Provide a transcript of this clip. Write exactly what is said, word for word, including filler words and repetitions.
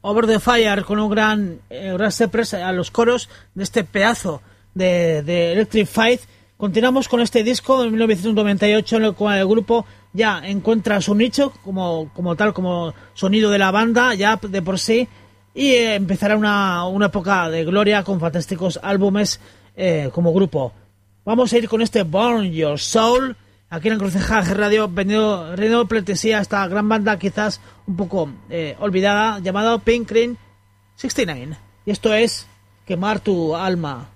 Over the Fire con un gran eh, gran Cypress a los coros de este pedazo de, de Electric Fight. Continuamos con este disco de mil novecientos noventa y ocho en el cual el grupo ya encuentra su nicho como, como tal, como sonido de la banda ya de por sí, y eh, empezará una, una época de gloria con fantásticos álbumes eh, como grupo. Vamos a ir con este Burn Your Soul aquí en Encrucijada G Radio, venido, rendiendo pleitesía a esta gran banda quizás un poco eh, olvidada, llamada Pink Cream sesenta y nueve. Y esto es Quemar tu alma.